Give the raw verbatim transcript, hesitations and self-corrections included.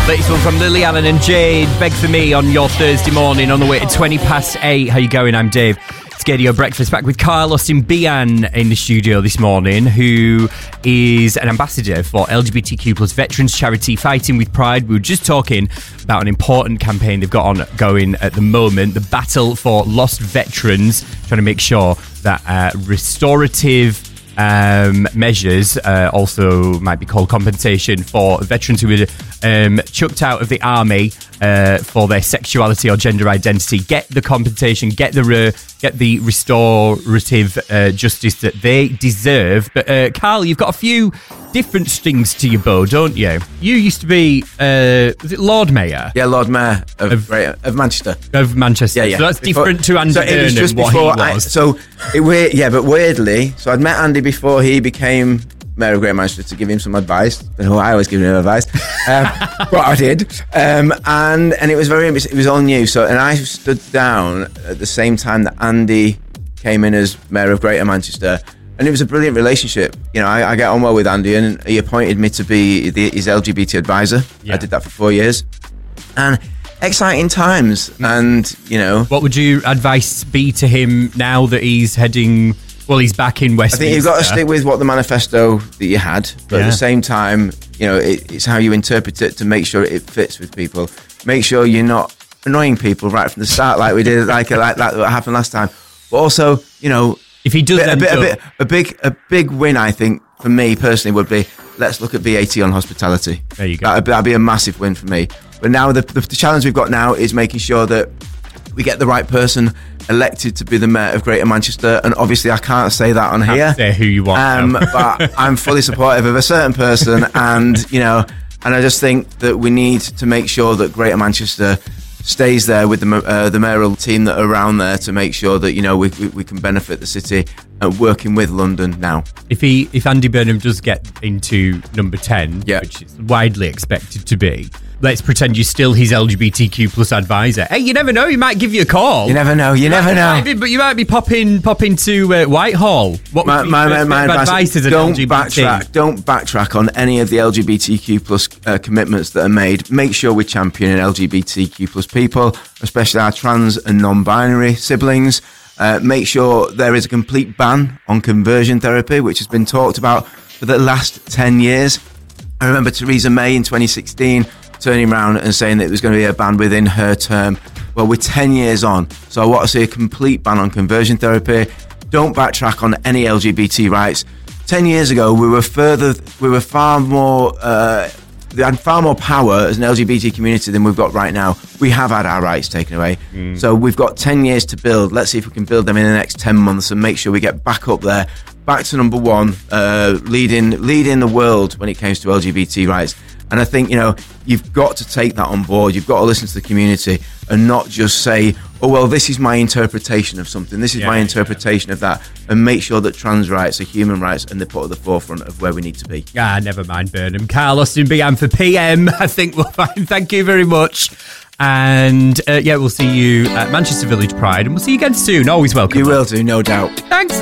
Latest one from Lily Allen and Jade. Beg for Me on your Thursday morning on the way to twenty past eight. How you going? I'm Dave. It's Gaydio Breakfast, back with Carlos Mbian in the studio this morning, who is an ambassador for L G B T Q plus veterans charity Fighting with Pride. We were just talking about an important campaign they've got on going at the moment, the Battle for Lost Veterans, trying to make sure that uh, restorative Um, measures, uh, also might be called compensation for veterans who were um, chucked out of the army uh, for their sexuality or gender identity, get the compensation, get the re- get the restorative uh, justice that they deserve. But uh, Carl, you've got a few different strings to your bow, don't you? You used to be uh, was it Lord Mayor? Yeah, Lord Mayor of, of, of Manchester. Of Manchester. Yeah, yeah. So that's before, different to Andy so Burnham, just what he was. I, so it weird, yeah, but weirdly, so I'd met Andy before he became Mayor of Greater Manchester to give him some advice. And I always give him advice, um, but I did, um, and and it was very it was all new. So and I stood down at the same time that Andy came in as Mayor of Greater Manchester. And it was a brilliant relationship. You know, I, I get on well with Andy, and he appointed me to be the, his L G B T advisor. Yeah. I did that for four years. And exciting times. And, you know... What would your advice be to him now that he's heading... Well, he's back in Westminster. I think you've got to stick with what the manifesto that you had. But yeah. At the same time, you know, it, it's how you interpret it to make sure it fits with people. Make sure you're not annoying people right from the start like we did, like, like that what happened last time. But also, you know... If he does a, bit, a, bit, a big a big win, I think, for me personally would be, let's look at V A T on hospitality. There you go. That'd, that'd be a massive win for me. But now the, the, the challenge we've got now is making sure that we get the right person elected to be the Mayor of Greater Manchester. And obviously I can't say that on here. Say who you want. Um, but I'm fully supportive of a certain person, and you know, and I just think that we need to make sure that Greater Manchester stays there with the uh, the mayoral team that are around there to make sure that, you know, we we, we can benefit the city, uh, working with London now. If he if Andy Burnham does get into number ten, yeah. which is widely expected to be, let's pretend you're still his L G B T Q plus advisor. Hey, you never know, he might give you a call. You never know, you, you never know. Be, but you might be popping popping to uh, Whitehall. What my, would my, my, my advice, advice is don't L G B T? backtrack. Don't backtrack on any of the L G B T Q plus uh, commitments that are made. Make sure we're championing L G B T Q plus people, especially our trans and non-binary siblings. Uh, make sure there is a complete ban on conversion therapy, which has been talked about for the last ten years. I remember Theresa May in twenty sixteen turning around and saying that there was going to be a ban within her term. Well, we're ten years on, so I want to see a complete ban on conversion therapy. Don't backtrack on any L G B T rights. Ten years ago, we were further, we were far more, uh, we had far more power as an L G B T community than we've got right now. We have had our rights taken away. Mm. So we've got ten years to build. Let's see if we can build them in the next ten months and make sure we get back up there, back to number one, uh, leading, leading the world when it comes to L G B T rights. And I think, you know, you've got to take that on board. You've got to listen to the community and not just say, oh, well, this is my interpretation of something. This is yeah, my interpretation yeah. of that. And make sure that trans rights are human rights and they're put at the forefront of where we need to be. Ah, never mind, Burnham. Carlos Mbian for P M. I think we'll find. Thank you very much. And, uh, yeah, we'll see you at Manchester Village Pride. And we'll see you again soon. Always welcome. You will do, no doubt. Thanks.